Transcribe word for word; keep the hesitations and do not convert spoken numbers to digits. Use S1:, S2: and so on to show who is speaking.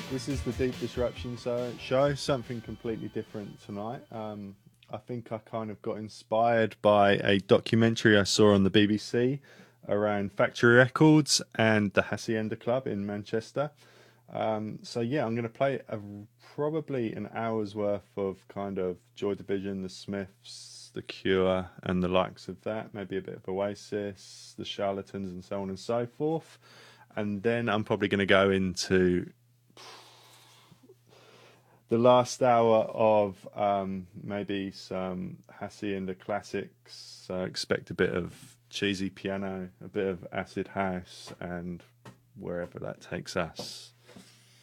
S1: This is the Deep Disruption so- Show, something completely different tonight. Um, I think I kind of got inspired by a documentary I saw on the B B C around factory records and the Hacienda Club in Manchester. Um, so yeah, I'm going to play a, probably an hour's worth of kind of Joy Division, the Smiths, the Cure, and the likes of that. Maybe a bit of Oasis, the Charlatans, and so on and so forth. And then I'm probably going to go into the last hour of um, maybe some Hacienda classics. So expect a bit of cheesy piano, a bit of acid house, and wherever that takes us.